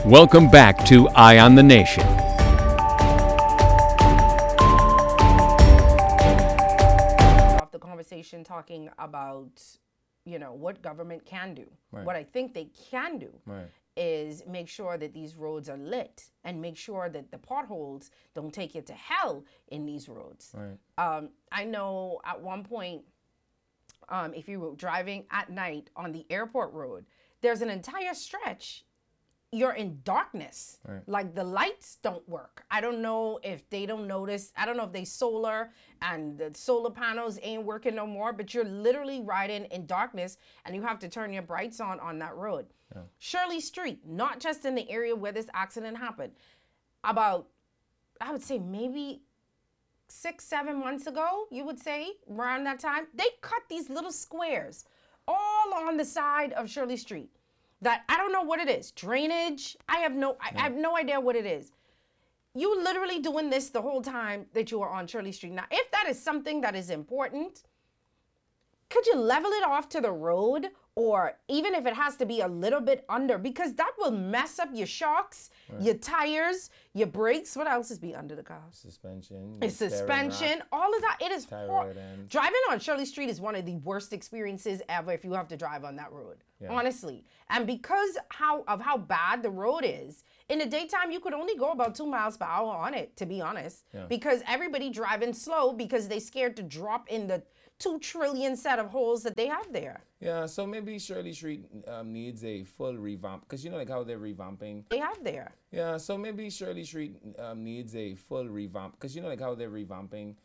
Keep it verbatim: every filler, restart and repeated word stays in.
Welcome back to Eye on the Nation. Off the conversation talking about, you know, what government can do. Right. What I think they can do Right. is make sure that these roads are lit and make sure that the potholes don't take you to hell in these roads. Right. Um, I know at one point, um, if you were driving at night on the airport road, there's an entire stretch you're in darkness. Right. Like the lights don't work. I don't know if they don't notice. I don't know if they solar and the solar panels ain't working no more, but you're literally riding in darkness and you have to turn your brights on on that road. Yeah. Shirley Street, not just in the area where this accident happened. About, I would say maybe six, seven months ago, you would say, around that time, they cut these little squares all on the side of Shirley Street. That I don't know what it is. Drainage. I have no I, I have no idea what it is. You literally doing this the whole time that you are on Shirley Street. Now, if that is something that is important, could you level it off to the road? Or even if it has to be a little bit under, because that will mess up your shocks, right. your tires, your brakes. What else is be under the car? Suspension. It's suspension. All of that. It is horrible. Driving on Shirley Street is one of the worst experiences ever if you have to drive on that road. Yeah. Honestly. And because how of how bad the road is, in the daytime, you could only go about two miles per hour on it, to be honest. Yeah. Because everybody driving slow because they scared to drop in the two trillion set of holes that they have there. Yeah, so maybe Shirley Street um, needs a full revamp, because you know like how they're revamping. They have there. Yeah, so maybe Shirley Street um, needs a full revamp, because you know like how they're revamping